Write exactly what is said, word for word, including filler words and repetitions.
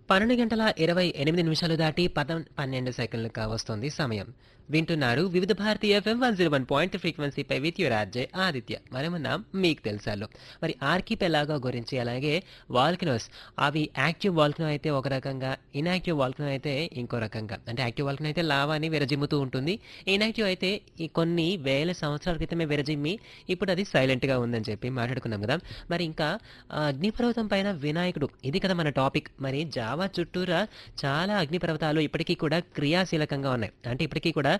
పన్నెండు గంటల ఇరవై ఎనిమిది నిమిషాలు దాటి పద పన్నెండు సెకండ్లు కావస్తోంది సమయం. వింటున్నారు వివిధ Bharati FM one zero one point ఫ్రీక్వెన్సీపై with your RJ Aditya. మనమున్నాం మీకు తెలుసాలో. మరి ఆర్కిపెలాగో గురించి అలాగే వాల్కనోస్ అవి యాక్టివ్ వాల్కనో అయితే ఒక రకంగా, ఇన్యాక్టివ్ వాల్కనో అయితే ఇంకో రకంగా. అంటే యాక్టివ్ వాల్కనో అయితే లావాని విరజిమ్ముతూ ఉంటుంది. ఇన్యాక్టివ్ అయితే ఈ కొన్ని వేల సంవత్సరాల క్రితమే విరజిమ్మి ఇప్పుడు అది సైలెంట్గా ఉందని చెప్పి మాట్లాడుకున్నాం కదా. మరి ఇంకా ఆ, అగ్నిపర్వతం పైన వినాయకుడు, ఇది కదా మన టాపిక్. మరి జావా చుట్టూరా చాలా అగ్నిపర్వతాలు ఇప్పటికీ కూడా క్రియాశీలకంగా ఉన్నాయి. అంటే ఇప్పటికీ కూడా